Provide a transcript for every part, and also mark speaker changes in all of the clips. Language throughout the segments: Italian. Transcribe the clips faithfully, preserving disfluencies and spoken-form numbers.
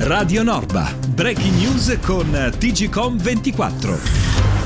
Speaker 1: Radio Norba, breaking news con T G Com ventiquattro.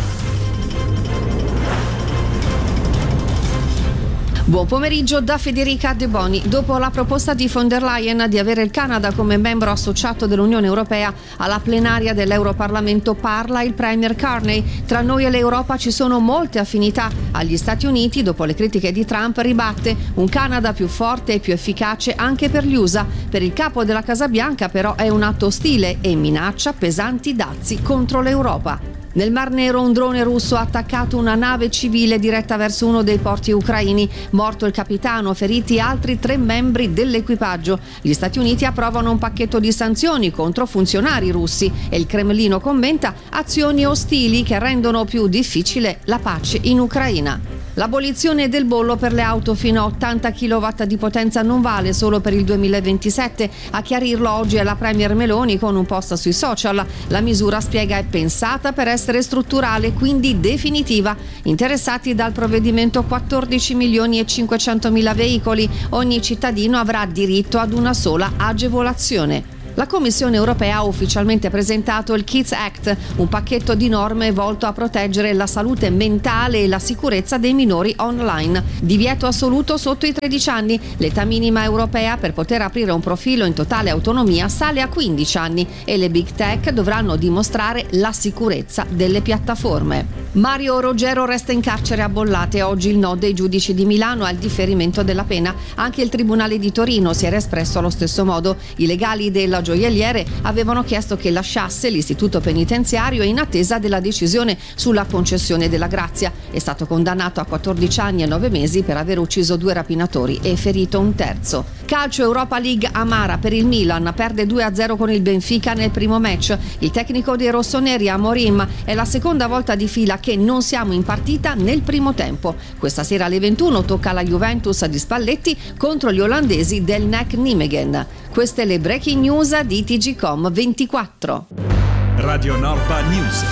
Speaker 2: Buon pomeriggio da Federica De Boni. Dopo la proposta di von der Leyen di avere il Canada come membro associato dell'Unione Europea, alla plenaria dell'Europarlamento parla il Premier Carney. Tra noi e l'Europa ci sono molte affinità. Agli Stati Uniti, dopo le critiche di Trump, ribatte un Canada più forte e più efficace anche per gli U S A. Per il capo della Casa Bianca però è un atto ostile e minaccia pesanti dazi contro l'Europa. Nel Mar Nero un drone russo ha attaccato una nave civile diretta verso uno dei porti ucraini. Morto il capitano, feriti altri tre membri dell'equipaggio. Gli Stati Uniti approvano un pacchetto di sanzioni contro funzionari russi e il Cremlino commenta azioni ostili che rendono più difficile la pace in Ucraina. L'abolizione del bollo per le auto fino a ottanta chilowatt di potenza non vale solo per il duemilaventisette. A chiarirlo oggi è la Premier Meloni con un post sui social. La misura, spiega, è pensata per essere strutturale, quindi definitiva. Interessati dal provvedimento quattordici milioni e cinquecentomila veicoli. Ogni cittadino avrà diritto ad una sola agevolazione. La Commissione europea ha ufficialmente presentato il Kids Act, un pacchetto di norme volto a proteggere la salute mentale e la sicurezza dei minori online. Divieto assoluto sotto i tredici anni. L'età minima europea per poter aprire un profilo in totale autonomia sale a quindici anni e le big tech dovranno dimostrare la sicurezza delle piattaforme. Mario Roggero resta in carcere a Bollate. Oggi il no dei giudici di Milano al differimento della pena. Anche il Tribunale di Torino si era espresso allo stesso modo. I legali della gioielliere avevano chiesto che lasciasse l'istituto penitenziario in attesa della decisione sulla concessione della grazia. È stato condannato a quattordici anni e nove mesi per aver ucciso due rapinatori e ferito un terzo. Calcio Europa League amara per il Milan, perde due a zero con il Benfica nel primo match. Il tecnico dei rossoneri, Amorim, è la seconda volta di fila che non siamo in partita nel primo tempo. Questa sera alle ventuno tocca alla Juventus di Spalletti contro gli olandesi del N E C Nijmegen. Queste le breaking news di T G Com ventiquattro.
Speaker 1: Radio Norba News.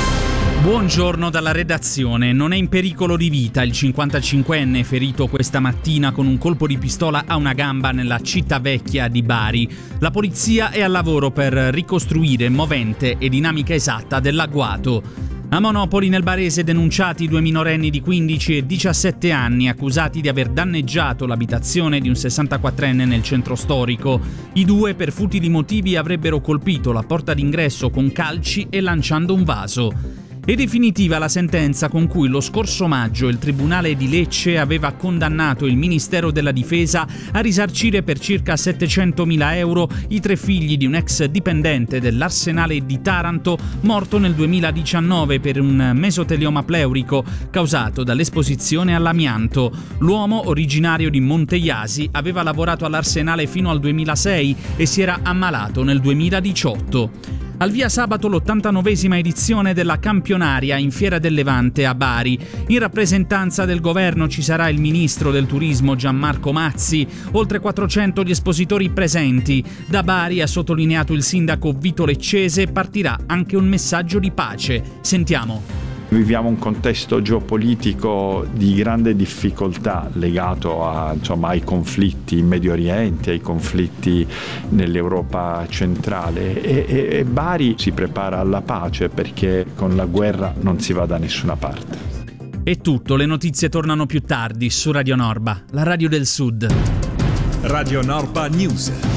Speaker 3: Buongiorno dalla redazione. Non è in pericolo di vita il cinquantacinquenne ferito questa mattina con un colpo di pistola a una gamba nella città vecchia di Bari. La polizia è al lavoro per ricostruire movente e dinamica esatta dell'agguato. A Monopoli nel Barese denunciati due minorenni di quindici e diciassette anni accusati di aver danneggiato l'abitazione di un sessantaquattrenne nel centro storico. I due per futili motivi avrebbero colpito la porta d'ingresso con calci e lanciando un vaso. È definitiva la sentenza con cui lo scorso maggio il Tribunale di Lecce aveva condannato il Ministero della Difesa a risarcire per circa settecentomila euro i tre figli di un ex dipendente dell'Arsenale di Taranto morto nel duemiladiciannove per un mesotelioma pleurico causato dall'esposizione all'amianto. L'uomo, originario di Monteiasi, aveva lavorato all'Arsenale fino al duemilasei e si era ammalato nel duemiladiciotto. Al via sabato l'ottantanovesima edizione della Campionaria in Fiera del Levante a Bari. In rappresentanza del governo ci sarà il ministro del turismo Gianmarco Mazzi, oltre quattrocento gli espositori presenti. Da Bari, ha sottolineato il sindaco Vito Leccese, partirà anche un messaggio di pace. Sentiamo.
Speaker 4: Viviamo un contesto geopolitico di grande difficoltà legato a, insomma, ai conflitti in Medio Oriente, ai conflitti nell'Europa centrale e, e, e Bari si prepara alla pace perché con la guerra non si va da nessuna parte.
Speaker 3: È tutto, le notizie tornano più tardi su Radio Norba, la radio del Sud.
Speaker 1: Radio Norba News.